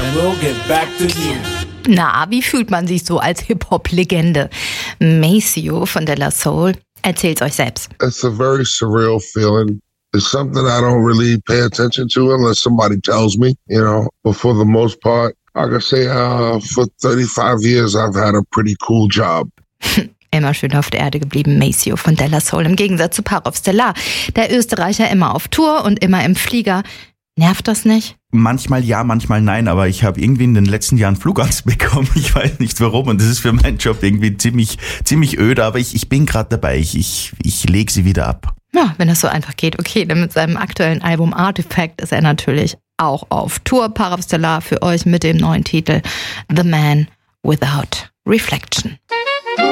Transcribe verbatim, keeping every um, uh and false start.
and we'll get back to you. Na, wie fühlt man sich so als Hip-Hop-Legende? Maceo von De La Soul erzählt's euch selbst. It's a very surreal feeling. It's something I don't really pay attention to unless somebody tells me, you know. But for the most part, I can say uh, for thirty-five years I've had a pretty cool job. Immer schön auf der Erde geblieben, Maceo von De La Soul. Im Gegensatz zu Parov Stellar. Der Österreicher immer auf Tour und immer im Flieger. Nervt das nicht? Manchmal ja, manchmal nein, aber ich habe irgendwie in den letzten Jahren Flugangst bekommen. Ich weiß nicht warum und das ist für meinen Job irgendwie ziemlich ziemlich öde, aber ich, ich bin gerade dabei. Ich, ich, ich lege sie wieder ab. Ja, wenn das so einfach geht, okay. Denn mit seinem aktuellen Album Artifact ist er natürlich auch auf Tour. Parov Stellar für euch mit dem neuen Titel The Man Without Reflection.